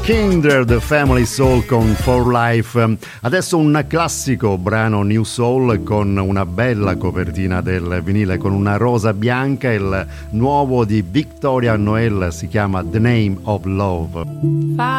Kindred Family Soul con For Life. Adesso un classico brano New Soul con una bella copertina del vinile con una rosa bianca, il nuovo di Victoria Noel, si chiama The Name of Love.